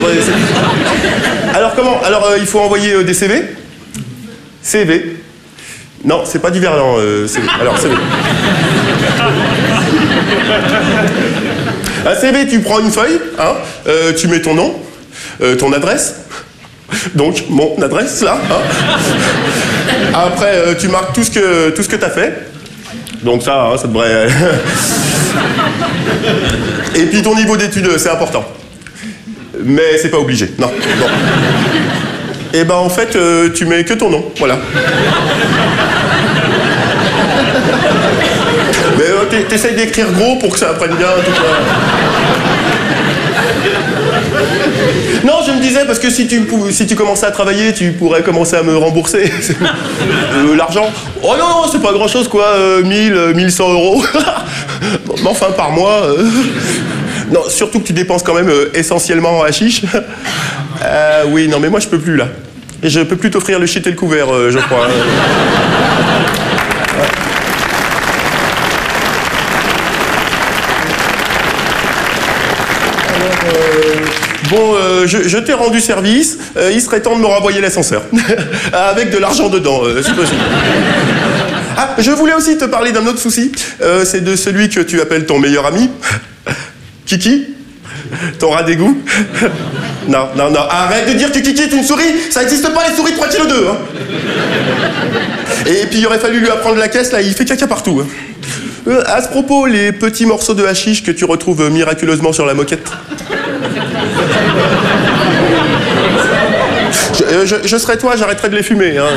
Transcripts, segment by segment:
Alors comment? Alors il faut envoyer des CV. CV. Non, c'est pas du verlan, CV. Alors CV. Un CV, tu prends une feuille, hein, tu mets ton nom, ton adresse. Donc, mon adresse, là. Hein. Après, tu marques tout ce que tu as fait. Donc ça, hein, ça devrait... Et puis ton niveau d'études, c'est important. Mais c'est pas obligé, non. Bon. Et ben en fait, tu mets que ton nom, voilà. Mais t'essayes d'écrire gros pour que ça apprenne bien tout ça. Non, je me disais, parce que si tu commençais à travailler, tu pourrais commencer à me rembourser l'argent. Oh non, non, c'est pas grand-chose, quoi, 1100 euros. Mais enfin, par mois... Non, surtout que tu dépenses quand même essentiellement en hashish. Oui, non, mais moi, je peux plus, là. Et je peux plus t'offrir le shit et le couvert, je crois. Bon, je t'ai rendu service, il serait temps de me renvoyer l'ascenseur. Avec de l'argent dedans, si possible. Ah, je voulais aussi te parler d'un autre souci. C'est de celui que tu appelles ton meilleur ami. Kiki? Ton rat d'égout? Non, non, non, arrête de dire que Kiki est une souris. Ça n'existe pas, les souris 3,2 kg, hein. Et puis il aurait fallu lui apprendre la caisse, là, il fait caca partout. Hein. À ce propos, les petits morceaux de hashish que tu retrouves miraculeusement sur la moquette. Je serais toi, j'arrêterais de les fumer. Hein.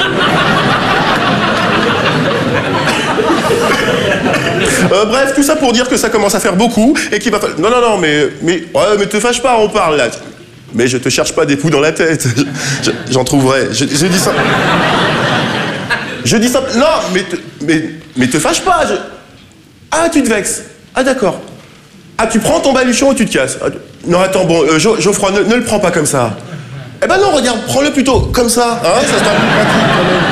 Bref, tout ça pour dire que ça commence à faire beaucoup et qu'il va falloir... Non, non, non, mais te fâche pas, on parle là. Mais je te cherche pas des poux dans la tête. J'en trouverai. Je dis ça... Je dis ça... Non, mais te fâche pas. Ah, tu te vexes. Ah, d'accord. Ah, tu prends ton baluchon et tu te casses. Non, attends, bon, Geoffroy, ne le prends pas comme ça. Eh ben non, regarde, prends-le plutôt comme ça. Hein, ça sera plus pratique quand même.